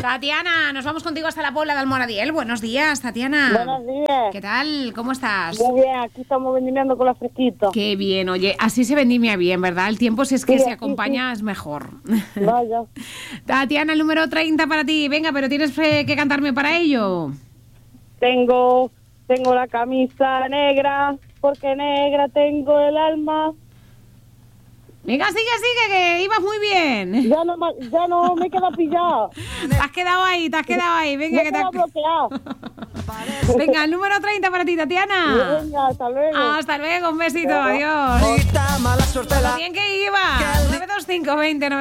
Tatiana, nos vamos contigo hasta la Puebla de Almoradiel. Buenos días, Tatiana. Buenos días. ¿Qué tal? ¿Cómo estás? Muy bien, aquí estamos vendimiando con la fresquita. Qué bien, oye, así se vendimia bien, ¿verdad? El tiempo, si es que Sí, se sí, acompaña, sí. es mejor. Vaya. Tatiana, el número 30 para ti. Venga, pero tienes que cantarme para ello. Tengo la camisa negra, porque negra tengo el alma. Venga, sigue, que ibas muy bien. Ya no me queda pillado. Te has quedado ahí. Venga, Me que queda bloqueado. Venga, el número 30 para ti, Tatiana. Venga, hasta luego. Hasta luego, un besito, adiós. Bien que iba. 925 20